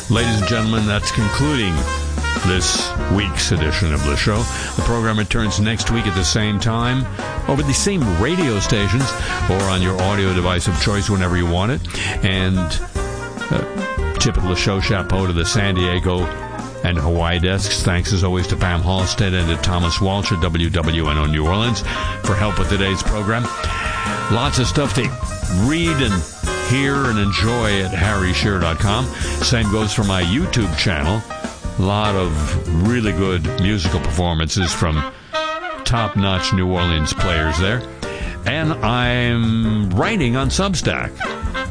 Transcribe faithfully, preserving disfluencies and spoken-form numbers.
Ladies and gentlemen, that's concluding this week's edition of the show. The program returns next week at the same time, over the same radio stations, or on your audio device of choice whenever you want it. And uh, tip of the show chapeau to the San Diego and Hawaii desks. Thanks as always to Pam Halstead and to Thomas Walsh at W W N O New Orleans for help with today's program. Lots of stuff to read and hear and enjoy at harry shearer dot com. Same goes for my YouTube channel. A lot of really good musical performances from top-notch New Orleans players there. And I'm writing on Substack.